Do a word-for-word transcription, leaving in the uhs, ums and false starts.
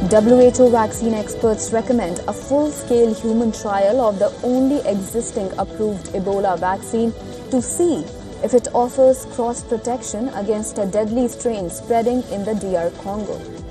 W H O vaccine experts recommend a full-scale human trial of the only existing approved Ebola vaccine to see if it offers cross-protection against a deadly strain spreading in the D R Congo.